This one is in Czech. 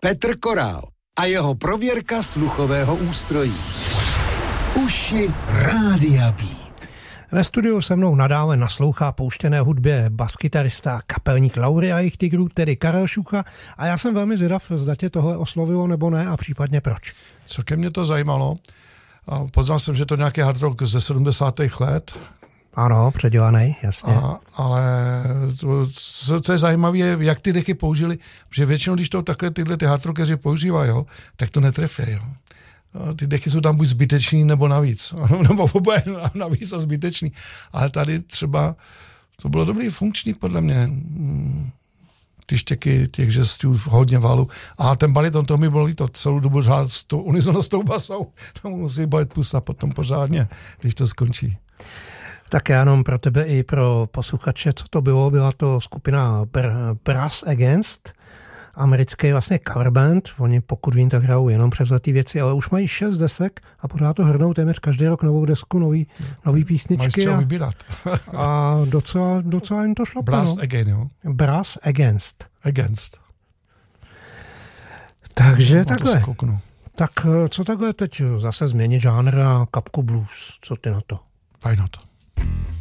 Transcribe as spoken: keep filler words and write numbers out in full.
Petr Korál a jeho prověrka sluchového ústrojí. Uši Rádia Beat. Ve studiu se mnou nadále naslouchá pouštěné hudbě baskytarista, kapelník Laury a jejich tigrů, tedy Karel Šucha, a já jsem velmi zvědav, zda tě tohle oslovilo nebo ne a případně proč. Celkem mě to zajímalo. A poznal jsem, že to nějaký hard rock ze sedmdesátých let. Ano, předělaný, jasně. A, ale to, co je zajímavé, je, jak ty dechy použili, že většinou, když to takhle tyhle ty hard rockeři používají, jo, tak to netrefí. Jo. Ty dechy jsou tam buď zbytečný, nebo navíc. Nebo oboje navíc a zbytečný. Ale tady třeba to bylo dobrý, funkční podle mě. Ty štěky těch žestů, hodně valu. A ten bariton, to mi bylo líto. Celou dobu hrát s tou unizonostou basou. To musí bolet pusa potom pořádně, když to skončí. Tak jenom pro tebe i pro posluchače, co to bylo? Byla to skupina Brass Against, americký vlastně cover band. Oni, pokud vím, tak hrajou jenom převzatý věci, ale už mají šest desek a pořád to hrnou téměř každý rok novou desku, nový, nový písničky. Mají a, vybírat. a docela, docela jim to šlo. Brass Again, jo? Brass Against. Against. Takže no, takhle. Tak co takhle teď zase změnit žánr a kapku blues? Co ty na to? Fajn na to.